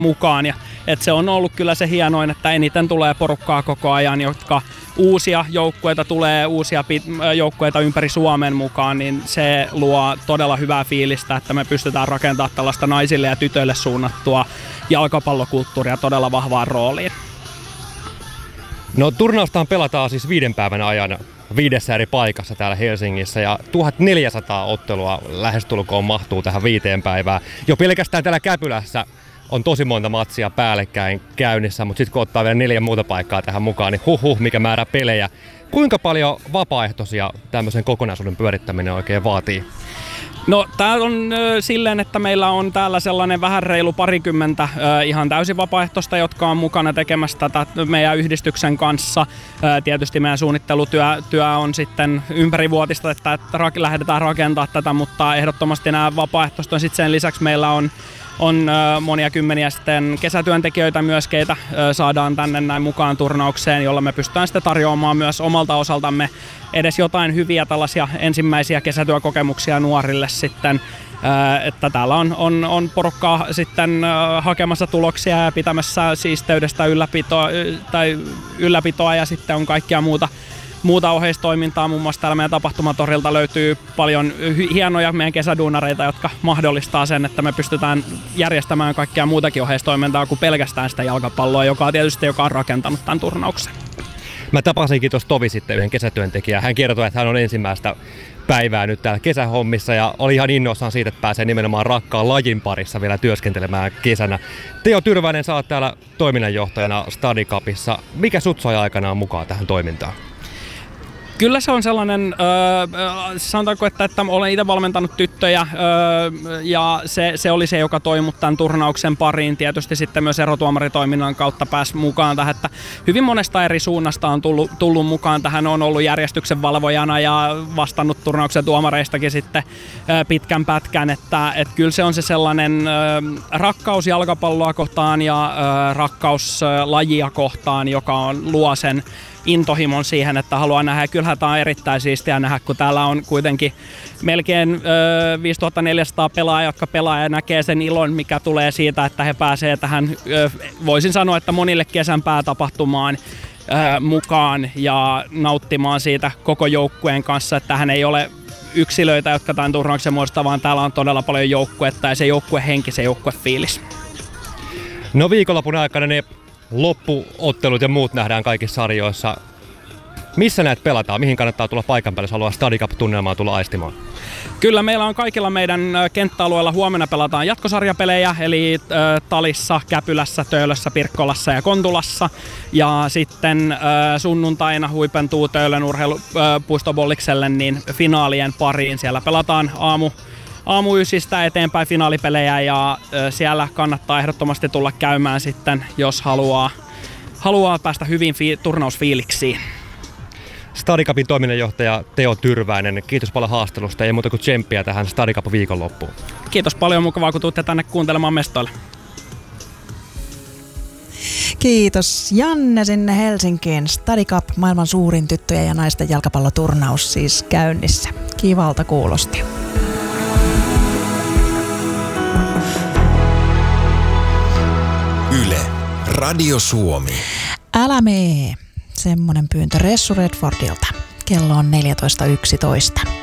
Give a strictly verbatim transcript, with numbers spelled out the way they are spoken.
mukaan. Ja, et se on ollut kyllä se hienoin, että eniten tulee porukkaa koko ajan, jotka uusia joukkueita tulee, uusia pit- joukkueita ympäri Suomen mukaan, niin se luo todella hyvää fiilistä, että me pystytään rakentamaan tällaista naisille ja tytöille suunnattua jalkapallokulttuuria todella vahvaan rooliin. No turnaustaan pelataan siis viiden päivän ajan viidessä eri paikassa täällä Helsingissä ja tuhatneljäsataa ottelua lähestulkoon mahtuu tähän viiteen päivään. Jo pelkästään täällä Käpylässä on tosi monta matsia päällekkäin käynnissä, mutta sitten kun ottaa vielä neljä muuta paikkaa tähän mukaan, niin huhhuh, mikä määrä pelejä. Kuinka paljon vapaaehtoisia tämmöisen kokonaisuuden pyörittäminen oikein vaatii? No tää on ö, silleen, että meillä on täällä sellainen vähän reilu parikymmentä ö, ihan täysin vapaaehtoista, jotka on mukana tekemässä tätä meidän yhdistyksen kanssa. Ö, tietysti meidän suunnittelutyö työ on sitten ympärivuotista, että, että ra- lähdetään rakentamaan tätä, mutta ehdottomasti nämä vapaaehtoiset on sitten sen lisäksi meillä on On ö, monia kymmeniä sitten kesätyöntekijöitä myös, keitä ö, saadaan tänne näin mukaan turnaukseen, jolla me pystytään sitten tarjoamaan myös omalta osaltamme edes jotain hyviä tällaisia ensimmäisiä kesätyökokemuksia nuorille sitten. Ö, että täällä on, on, on porukkaa sitten ö, hakemassa tuloksia ja pitämässä siisteydestä ylläpitoa, tai ylläpitoa ja sitten on kaikkia muuta. Muuta oheistoimintaa, muun muassa täällä meidän tapahtumatorilta löytyy paljon hienoja meidän kesäduunareita, jotka mahdollistaa sen, että me pystytään järjestämään kaikkea muutakin oheistoimintaa kuin pelkästään sitä jalkapalloa, joka on tietysti joka on rakentanut tämän turnauksen. Mä tapasinkin tuossa tovi sitten yhden kesätyöntekijän. Hän kertoi, että hän on ensimmäistä päivää nyt täällä kesähommissa ja oli ihan innoissaan siitä, että pääsee nimenomaan rakkaan lajin parissa vielä työskentelemään kesänä. Teo Tyrväinen, sä oot täällä toiminnanjohtajana Study Cupissa. Mikä sut sai aikanaan mukaan tähän toimintaan? Kyllä se on sellainen, öö, sanotaanko, että, että olen itse valmentanut tyttöjä öö, ja se, se oli se, joka toi mut tämän turnauksen pariin. Tietysti sitten myös erotuomaritoiminnan kautta pääsi mukaan tähän, että hyvin monesta eri suunnasta on tullut, tullut mukaan tähän. On ollut järjestyksen valvojana ja vastannut turnauksen tuomareistakin sitten öö, pitkän pätkän, että et kyllä se on se sellainen öö, rakkaus jalkapalloa kohtaan ja öö, rakkaus öö, lajia kohtaan, joka on, luo sen intohimon siihen, että haluaa nähdä. Kyllähän tämä on erittäin siistiä nähdä, kun täällä on kuitenkin melkein ö, viisituhattaneljäsataa pelaajaa, jotka pelaa ja näkee sen ilon, mikä tulee siitä, että he pääsevät tähän, ö, voisin sanoa, että monille kesän päätapahtumaan ö, mukaan ja nauttimaan siitä koko joukkueen kanssa, että tähän ei ole yksilöitä, jotka tämän turnauksen muodostavat, vaan täällä on todella paljon joukkuetta ja se joukkuehenki, se joukkuefiilis. No viikonlopun aikana ne loppuottelut ja muut nähdään kaikissa sarjoissa. Missä näet pelataan? Mihin kannattaa tulla paikan päälle, jos haluaa Study Cup-tunnelmaa tulla aistimaan? Kyllä meillä on kaikilla meidän kenttäalueilla huomenna pelataan jatkosarjapelejä, eli äh, Talissa, Käpylässä, Töölössä, Pirkkolassa ja Kontulassa. Ja sitten äh, sunnuntaina huipentuu Töölön urheilupuistobollikselle niin finaalien pariin. Siellä pelataan aamu aamuysistä eteenpäin finaalipelejä ja ö, siellä kannattaa ehdottomasti tulla käymään sitten, jos haluaa, haluaa päästä hyvin fi- turnausfiiliksiin. Study Cupin toiminnanjohtaja Teo Tyrväinen, kiitos paljon haastelusta ja muuta kuin tsemppiä tähän Study Cup viikonloppuun. Kiitos paljon, mukavaa kun tuutte tänne kuuntelemaan mestoille. Kiitos Janne sinne Helsinkiin. Study Cup, maailman suurin tyttöjen ja naisten jalkapalloturnaus siis käynnissä. Kivalta kuulosti. Yle, Radio Suomi. Älä mee. Semmonen pyyntö Ressu Redfordilta. Kello on neljätoista yksitoista.